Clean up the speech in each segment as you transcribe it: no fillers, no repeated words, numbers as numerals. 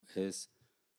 es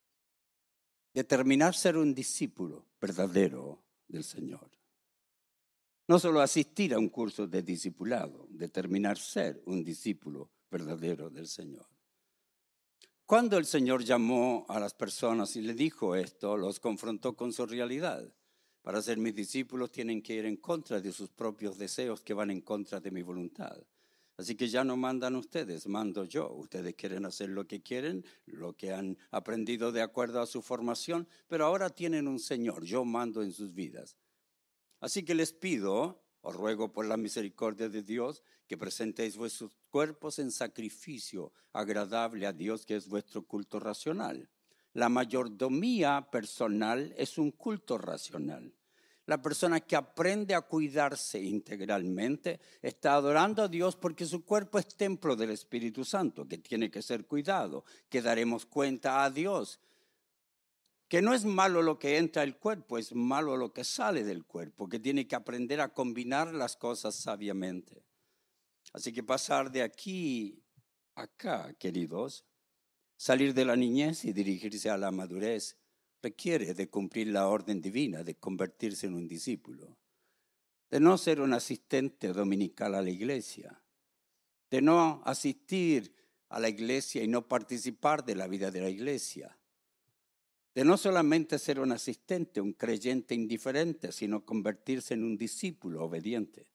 determinar ser un discípulo verdadero del Señor. No solo asistir a un curso de discipulado, determinar ser un discípulo verdadero del Señor. Cuando el Señor llamó a las personas y le dijo esto, los confrontó con su realidad. Para ser mis discípulos tienen que ir en contra de sus propios deseos que van en contra de mi voluntad. Así que ya no mandan ustedes, mando yo. Ustedes quieren hacer lo que quieren, lo que han aprendido de acuerdo a su formación, pero ahora tienen un Señor, yo mando en sus vidas. Así que les pido, os ruego por la misericordia de Dios, que presentéis vuestros cuerpos en sacrificio agradable a Dios, que es vuestro culto racional. La mayordomía personal es un culto racional. La persona que aprende a cuidarse integralmente está adorando a Dios porque su cuerpo es templo del Espíritu Santo, que tiene que ser cuidado, que daremos cuenta a Dios. Que no es malo lo que entra al cuerpo, es malo lo que sale del cuerpo, que tiene que aprender a combinar las cosas sabiamente. Así que pasar de aquí a acá, queridos, salir de la niñez y dirigirse a la madurez, requiere de cumplir la orden divina, de convertirse en un discípulo, de no ser un asistente dominical a la iglesia, de no asistir a la iglesia y no participar de la vida de la iglesia, de no solamente ser un asistente, un creyente indiferente, sino convertirse en un discípulo obediente.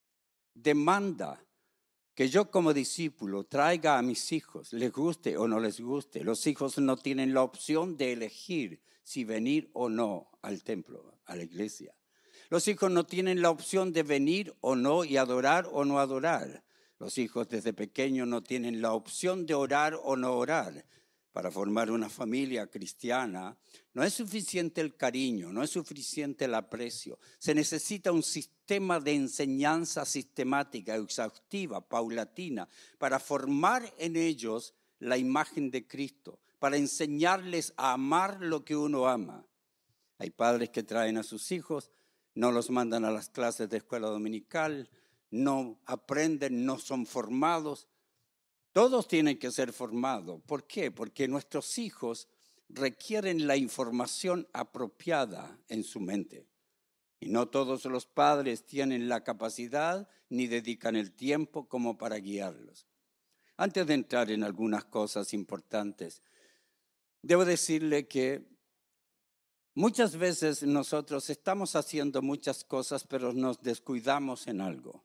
Demanda que yo como discípulo traiga a mis hijos, les guste o no les guste. Los hijos no tienen la opción de elegir si venir o no al templo, a la iglesia. Los hijos no tienen la opción de venir o no y adorar o no adorar. Los hijos desde pequeños no tienen la opción de orar o no orar. Para formar una familia cristiana no es suficiente el cariño, no es suficiente el aprecio. Se necesita un sistema de enseñanza sistemática, exhaustiva, paulatina, para formar en ellos la imagen de Cristo, para enseñarles a amar lo que uno ama. Hay padres que traen a sus hijos, no los mandan a las clases de escuela dominical, no aprenden, no son formados. Todos tienen que ser formados. ¿Por qué? Porque nuestros hijos requieren la información apropiada en su mente. Y no todos los padres tienen la capacidad ni dedican el tiempo como para guiarlos. Antes de entrar en algunas cosas importantes, debo decirle que muchas veces nosotros estamos haciendo muchas cosas, pero nos descuidamos en algo.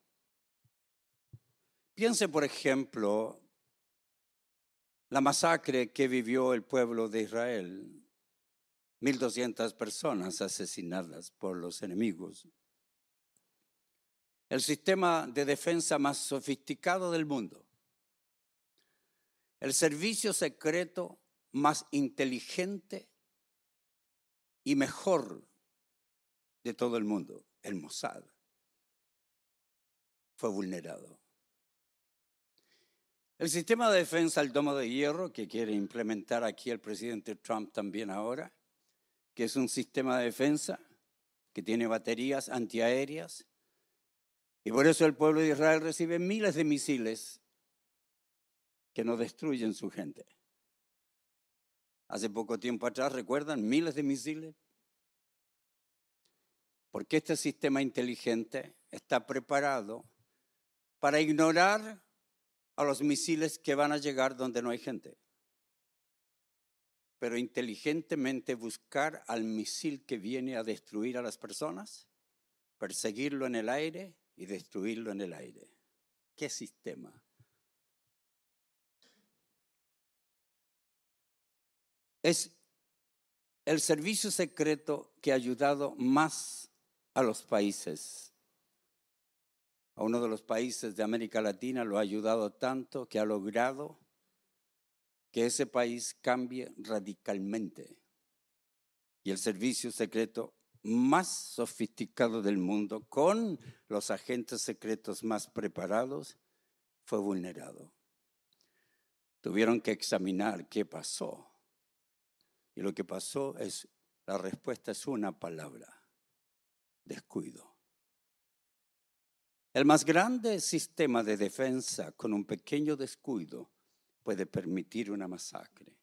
Piense, por ejemplo, la masacre que vivió el pueblo de Israel, 1,200 personas asesinadas por los enemigos. El sistema de defensa más sofisticado del mundo. El servicio secreto más inteligente y mejor de todo el mundo, el Mossad, fue vulnerado. El sistema de defensa, el domo de hierro, que quiere implementar aquí el presidente Trump también ahora, que es un sistema de defensa que tiene baterías antiaéreas, y por eso el pueblo de Israel recibe miles de misiles que no destruyen su gente. Hace poco tiempo atrás, ¿recuerdan? Miles de misiles. Porque este sistema inteligente está preparado para ignorar a los misiles que van a llegar donde no hay gente. Pero inteligentemente buscar al misil que viene a destruir a las personas, perseguirlo en el aire y destruirlo en el aire. ¿Qué sistema? Es el servicio secreto que ha ayudado más a los países. A uno de los países de América Latina lo ha ayudado tanto que ha logrado que ese país cambie radicalmente. Y el servicio secreto más sofisticado del mundo, con los agentes secretos más preparados, fue vulnerado. Tuvieron que examinar qué pasó. Y lo que pasó es, la respuesta es una palabra: descuido. El más grande sistema de defensa con un pequeño descuido puede permitir una masacre.